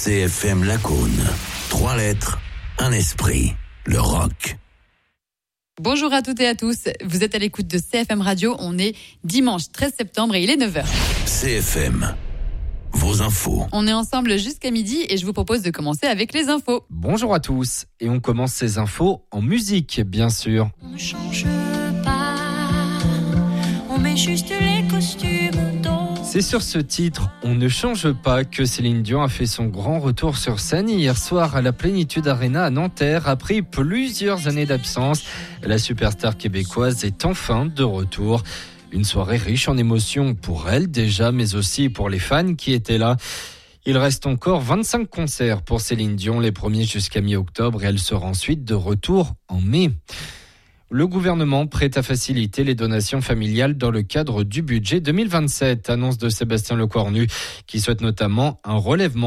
CFM Lacaune. 3 lettres, un esprit. Le rock. Bonjour à toutes et à tous, vous êtes à l'écoute de CFM Radio, on est dimanche 13 septembre et il est 9h. CFM, vos infos. On est ensemble jusqu'à midi et je vous propose de commencer avec les infos. Bonjour à tous, et on commence ces infos en musique, bien sûr. On ne change pas, on met juste les costumes d'eau. C'est sur ce titre, On ne change pas, que Céline Dion a fait son grand retour sur scène hier soir à la Plénitude Arena à Nanterre. Après plusieurs années d'absence, la superstar québécoise est enfin de retour. Une soirée riche en émotions pour elle déjà, mais aussi pour les fans qui étaient là. Il reste encore 25 concerts pour Céline Dion, les premiers jusqu'à mi-octobre, et elle sera ensuite de retour en mai. Le gouvernement prête à faciliter les donations familiales dans le cadre du budget 2027, annonce de Sébastien Lecornu, qui souhaite notamment un relèvement